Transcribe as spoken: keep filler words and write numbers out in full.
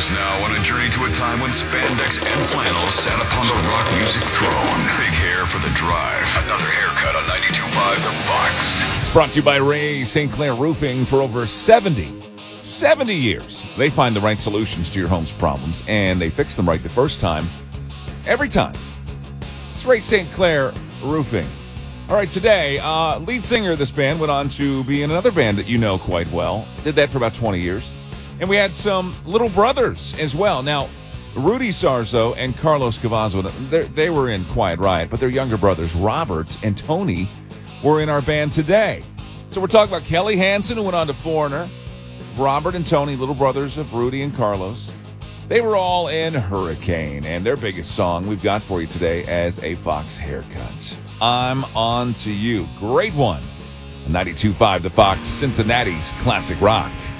Carlos now on a journey to a time when spandex and flannels sat upon the rock music throne. Big hair for the drive. Another haircut on ninety-two point five The Fox. It's brought to you by Ray Saint Clair Roofing. For over seventy, seventy years, they find the right solutions to your home's problems, and they fix them right the first time, every time. It's Ray Saint Clair Roofing. All right, today, uh, lead singer of this band went on to be in another band that you know quite well. Did that for about twenty years. And we had some little brothers as well. Now, Rudy Sarzo and Carlos Cavazzo, they were in Quiet Riot, but their younger brothers, Robert and Tony, were in our band today. So we're talking about Kelly Hansen, who went on to Foreigner, Robert and Tony, little brothers of Rudy and Carlos. They were all in Hurricane, and their biggest song we've got for you today as a Fox haircut. I'm On to You. Great one. ninety-two point five The Fox, Cincinnati's classic rock.